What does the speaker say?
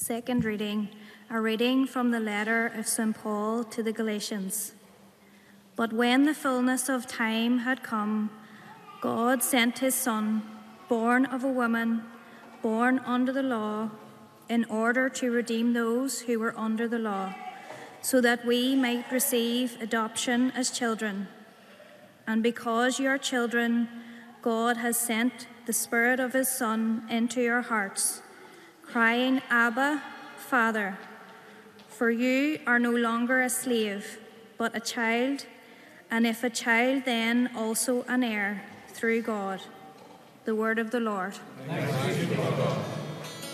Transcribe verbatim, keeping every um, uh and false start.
Second reading, a reading from the letter of Saint Paul to the Galatians. But when the fullness of time had come, God sent his Son, born of a woman, born under the law, in order to redeem those who were under the law, so that we might receive adoption as children. And because you are children, God has sent the Spirit of his Son into your hearts, crying, Abba, Father. For you are no longer a slave, but a child, and if a child, then also an heir through God. The word of the Lord. Thanks be to God.